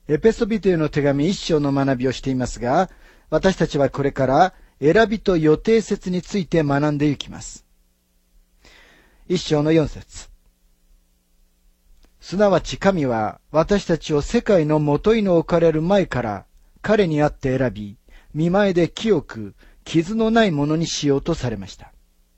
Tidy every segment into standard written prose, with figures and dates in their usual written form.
エペソビトへの手紙一章の学びをしていますが、私たちはこれから選びと予定説について学んでいきます。一章の4節。すなわち神は私たちを世界のもといの置かれる前から彼にあって選び、見前で清く傷のないものにしようとされました。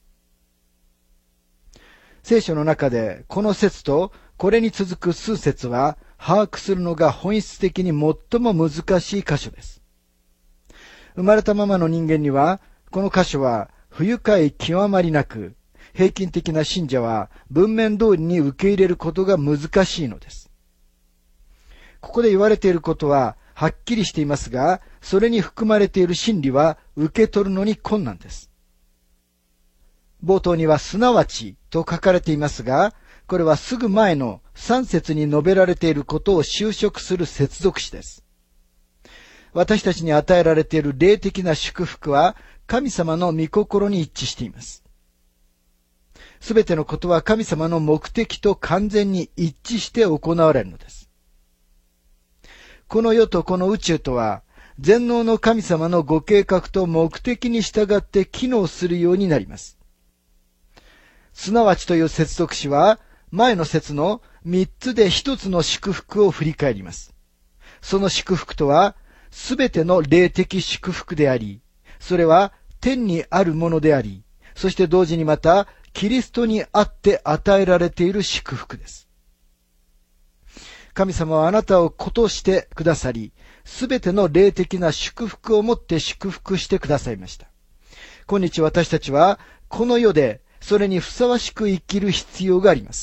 聖書の中でこの説とこれに続く数節は把握するのが本質的に最も難しい箇所です。生まれたままの人間にはこの箇所は不愉快極まりなく、平均的な信者は文面通りに受け入れることが難しいのです。ここで言われていることははっきりしていますが、それに含まれている真理は受け取るのに困難です。冒頭にはすなわちと書かれていますが、これはすぐ前の3節に述べられていることを修飾する接続詞です。私たちに与えられている霊的な祝福は神様の御心に一致しています。すべてのことは神様の目的と完全に一致して行われるのです。この世とこの宇宙とは、全能の神様のご計画と目的に従って機能するようになります。すなわちという接続詞は、前の節の3つで1つの祝福を振り返ります。その祝福とは、すべての霊的祝福であり、それは天にあるものであり、そして同時にまた、キリストにあって与えられている祝福です。神様はあなたを子としてくださり、すべての霊的な祝福をもって祝福してくださいました。今日私たちは、この世でそれにふさわしく生きる必要があります。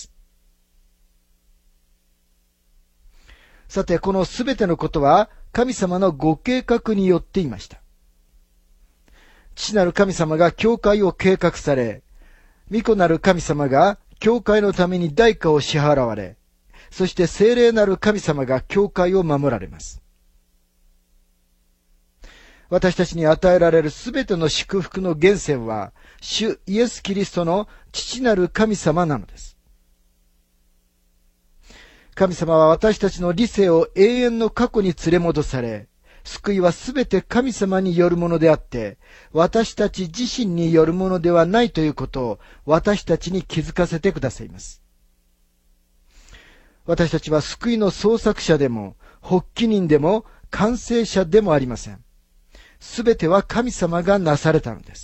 さて、このすべてのことは、神様のご計画によっていました。父なる神様が教会を計画され、御子なる神様が教会のために代価を支払われ、そして聖霊なる神様が教会を守られます。私たちに与えられるすべての祝福の源泉は、主イエス・キリストの父なる神様なのです。神様は私たちの理性を永遠の過去に連れ戻され、救いはすべて神様によるものであって、私たち自身によるものではないということを私たちに気づかせてくださいます。私たちは救いの創作者でも、発起人でも、完成者でもありません。すべては神様がなされたのです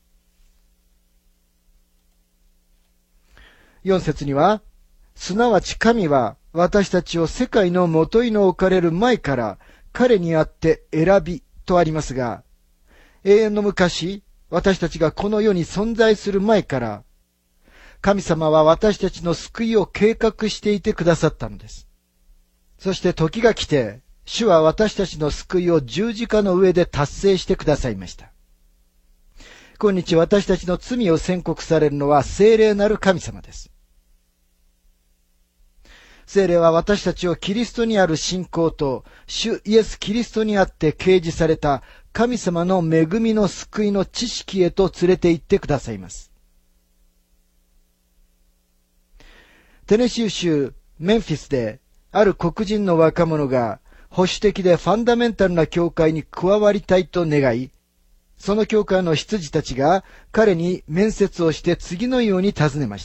。4節には、すなわち神は私たちを世界のもといの置かれる前から彼にあって選びとありますが、永遠の昔、私たちがこの世に存在する前から、神様は私たちの救いを計画していてくださったのです。そして時が来て、主は私たちの救いを十字架の上で達成してくださいました。今日私たちの罪を宣告されるのは聖霊なる神様です。聖霊は私たちをキリストにある信仰と、主イエス・キリストにあって掲示された神様の恵みの救いの知識へと連れて行ってくださいます。テネシー州メンフィスで、ある黒人の若者が保守的でファンダメンタルな教会に加わりたいと願い、その教会の羊たちが彼に面接をして次のように尋ねました。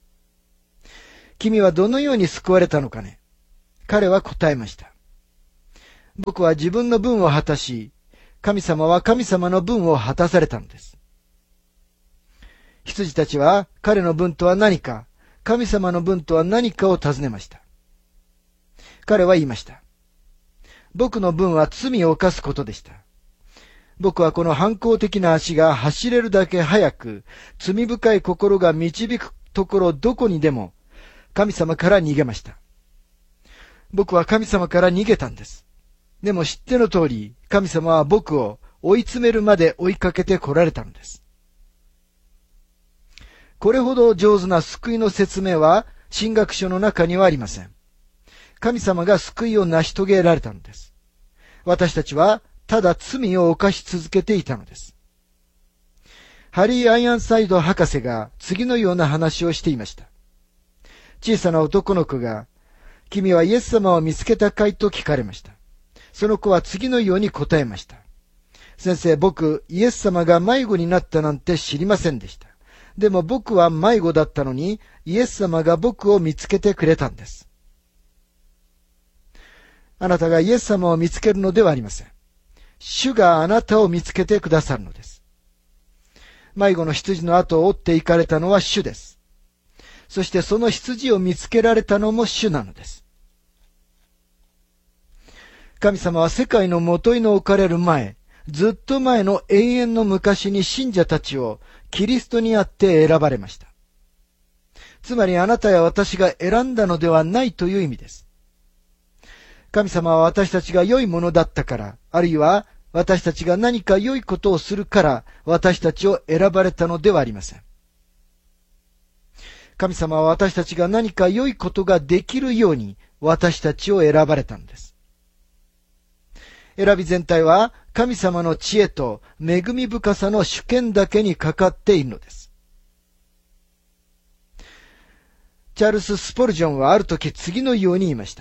君はどのように救われたのかね？彼は答えました。僕は自分の分を果たし、神様は神様の分を果たされたのです。羊たちは彼の分とは何か、神様の分とは何かを尋ねました。彼は言いました。僕の分は罪を犯すことでした。僕はこの反抗的な足が走れるだけ早く、罪深い心が導くところどこにでも、神様から逃げました。僕は神様から逃げたんです。でも知っての通り、神様は僕を追い詰めるまで追いかけて来られたのです。これほど上手な救いの説明は、神学書の中にはありません。神様が救いを成し遂げられたのです。私たちは、ただ罪を犯し続けていたのです。ハリー・アイアンサイド博士が次のような話をしていました。小さな男の子が、 君はイエス様を見つけたかいと聞かれました。その子は次のように答えました。先生、僕、イエス様が迷子になったなんて知りませんでした。でも僕は迷子だったのに、イエス様が僕を見つけてくれたんです。あなたがイエス様を見つけるのではありません。主があなたを見つけてくださるのです。迷子の羊の後を追って行かれたのは主です。そしてその羊を見つけられたのも主なのです。神様は世界の元に置かれる前、ずっと前の永遠の昔に信者たちをキリストにあって選ばれました。つまりあなたや私が選んだのではないという意味です。神様は私たちが良いものだったから、あるいは私たちが何か良いことをするから私たちを選ばれたのではありません。神様は私たちが何か良いことができるように私たちを選ばれたのです。選び全体は神様の知恵と恵み深さの主権だけにかかっているのです。チャールス・スポルジョンはある時次のように言いました。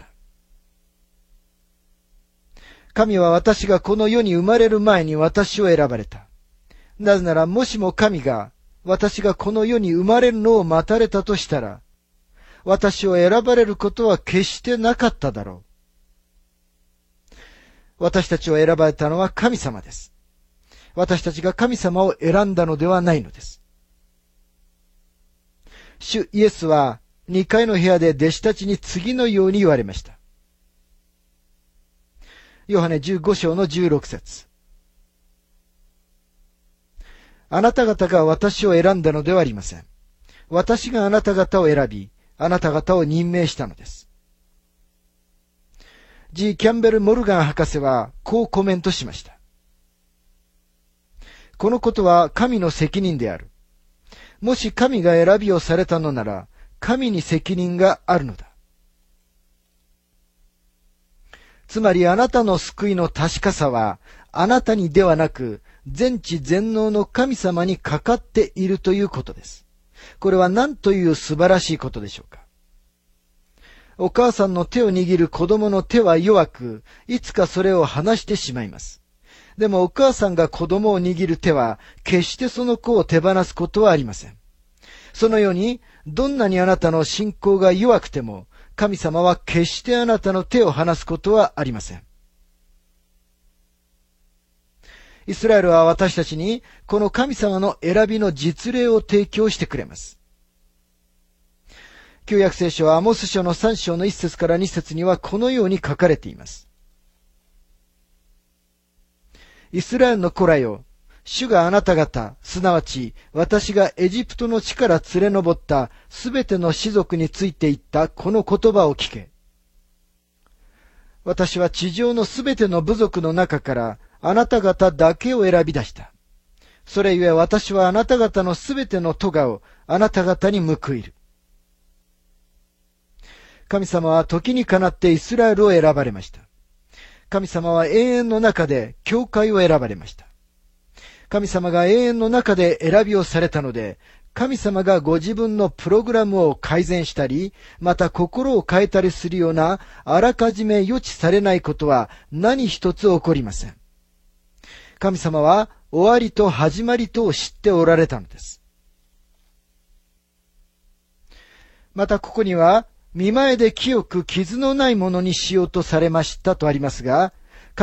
神は私がこの世に生まれる前に私を選ばれた。なぜならもしも神が私がこの世に生まれるのを待たれたとしたら、私を選ばれることは決してなかっただろう。私たちを選ばれたのは神様です。私たちが神様を選んだのではないのです。主イエスは2階の部屋で弟子たちに次のように言われました。ヨハネ15章の16節。あなた方が私を選んだのではありません。私があなた方を選び、あなた方を任命したのです。G. キャンベル・モルガン博士はこうコメントしました。このことは神の責任である。もし神が選びをされたのなら、神に責任があるのだ。つまりあなたの救いの確かさは、あなたにではなく、全知全能の神様にかかっているということです。これは何という素晴らしいことでしょうか。お母さんの手を握る子供の手は弱く、いつかそれを離してしまいます。でもお母さんが子供を握る手は、決してその子を手放すことはありません。そのように、どんなにあなたの信仰が弱くても、神様は決してあなたの手を離すことはありません。イスラエルは私たちにこの神様の選びの実例を提供してくれます。旧約聖書はアモス書の3章の1節から2節にはこのように書かれています。イスラエルの子らよ、主があなた方、すなわち私がエジプトの地から連れ上ったすべての士族について言ったこの言葉を聞け。私は地上のすべての部族の中からあなた方だけを選び出した。それゆえ私はあなた方のすべての咎をあなた方に報いる。神様は時にかなってイスラエルを選ばれました。神様は永遠の中で教会を選ばれました。神様が永遠の中で選びをされたので、神様がご自分のプログラムを改善したり、また心を変えたりするようなあらかじめ予知されないことは何一つ起こりません。神様は終わりと始まりとを知っておられたのです。またここには、見前で清く傷のないものにしようとされましたとありますが、